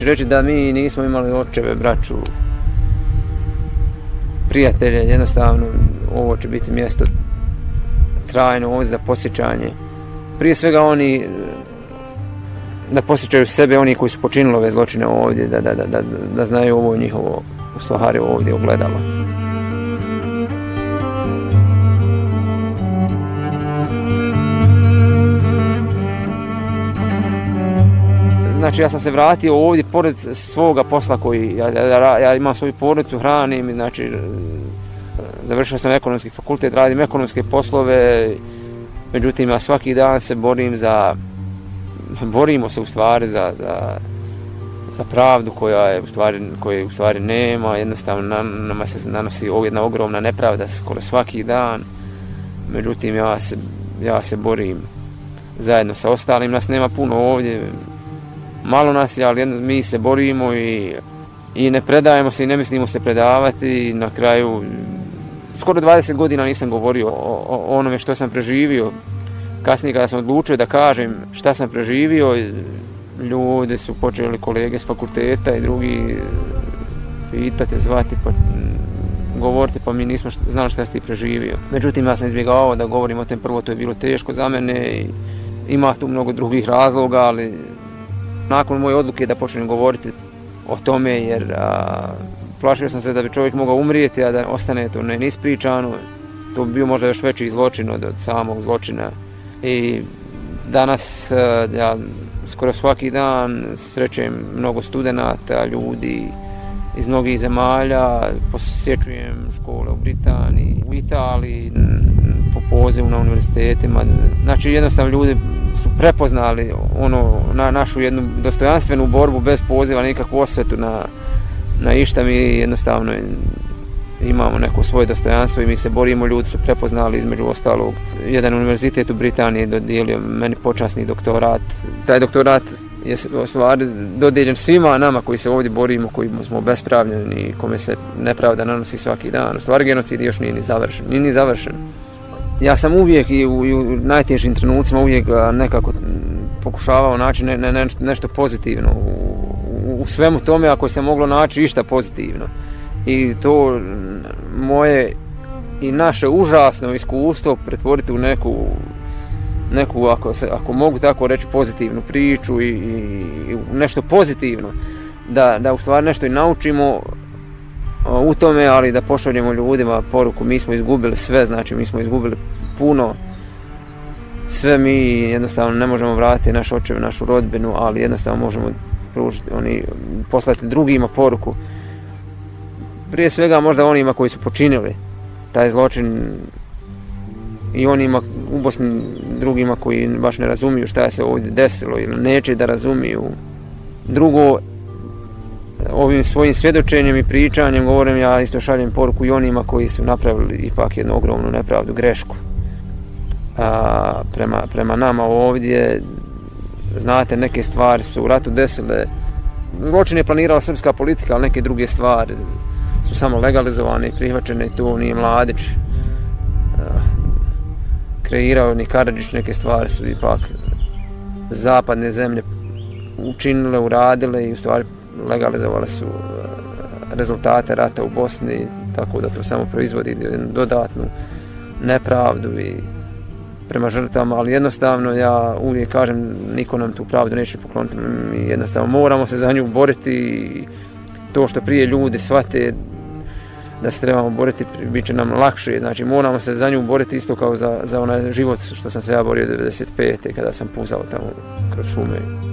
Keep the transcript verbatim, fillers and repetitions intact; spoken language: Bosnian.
Reći da mi nismo imali očeve, braću, prijatelje, jednostavno ovo će biti mjesto trajno ovdje za posjećanje. Prije svega oni da posjećaju sebe, oni koji su počinili ove zločine ovdje, da, da, da, da, da znaju ovo njihovo u stvari ovdje ogledalo. Znači ja sam se vratio ovdje pored svoga posla koji, ja, ja, ja imam svoju porodicu, hranim, znači završio sam ekonomski fakultet, radim ekonomske poslove, međutim ja svaki dan se borim za, borimo se u stvari za, za, za pravdu koja je u stvari, koje u stvari nema, jednostavno na, nama se nanosi jedna ogromna nepravda skoro svaki dan, međutim ja se, ja se borim zajedno sa ostalim, nas nema puno ovdje, malo nas je, ali mi se borimo i, i ne predajemo se i ne mislimo se predavati i na kraju skoro dvadeset godina nisam govorio o, o onome što sam preživio. Kasnije kada sam odlučio da kažem šta sam preživio, ljudi su počeli, kolege s fakulteta i drugi pitati, zvati, pa govoriti, pa mi nismo znali šta si ti preživio. Međutim, ja sam izbjegao da govorim o tem, prvo to je bilo teško za mene i ima tu mnogo drugih razloga, ali nakon moje odluke da počnem govoriti o tome, jer a, plašio sam se da bi čovjek mogao umrijeti, a da ostane to neispričano. To bi bio možda još veći zločin od, od samog zločina. I danas a, ja skoro svaki dan srećem mnogo studenata, ljudi iz mnogih zemalja, posjećujem škole u Britaniji, u Italiji, po pozivu na univerzitetima. Znači jednostavno ljudi su prepoznali ono, na našu jednu dostojanstvenu borbu bez poziva, nikakvu osvetu na, na išta. Mi jednostavno imamo neko svoje dostojanstvo i mi se borimo, ljudi su prepoznali, između ostalog. Jedan univerzitet u Britaniji dodijelio meni počasni doktorat. Taj doktorat je u stvari dodijeljen svima nama koji se ovdje borimo, koji smo obespravljeni i kome se nepravda nanosi svaki dan. U stvari genocid još nije ni završen. Nije ni završen. Ja sam uvijek i u, i u najtežim trenucima uvijek nekako pokušavao naći ne, ne, nešto pozitivno u, u, u svemu tome, ako se moglo naći išta pozitivno. I to moje i naše užasno iskustvo pretvoriti u neku, neku ako, se, ako mogu tako reći, pozitivnu priču i, i, i nešto pozitivno. Da, da u stvari nešto i naučimo u tome, ali da pošaljemo ljudima poruku, mi smo izgubili sve, znači mi smo izgubili puno, sve mi jednostavno ne možemo vratiti naš očeve, našu rodbinu, ali jednostavno možemo pružiti, oni, poslati drugima poruku. Prije svega možda onima koji su počinili taj zločin i onima u Bosni drugima koji baš ne razumiju šta je se ovdje desilo ili neće da razumiju. Drugo, ovim svojim svjedočenjem i pričanjem govorim, ja isto šaljem poruku i onima koji su napravili ipak jednu ogromnu nepravdu, grešku. A, prema, prema nama ovdje, znate, neke stvari su se u ratu desile. Zločin je planirala srpska politika, ali neke druge stvari su samo legalizovane i prihvaćene. To nije Mladić a, kreirao, ni Karadžić, neke stvari su ipak zapadne zemlje učinile, uradile i u stvari legalizovale su rezultate rata u Bosni, tako da to samo proizvodi dodatnu nepravdu i prema žrtvama, ali jednostavno ja uvijek kažem, niko nam tu pravdu neće pokloniti, mi jednostavno moramo se za nju boriti i to što prije ljudi shvate da se trebamo boriti, bit će nam lakše, znači moramo se za nju boriti isto kao za, za onaj život što sam se ja borio devedeset pete kada sam puzao tamo kroz šume.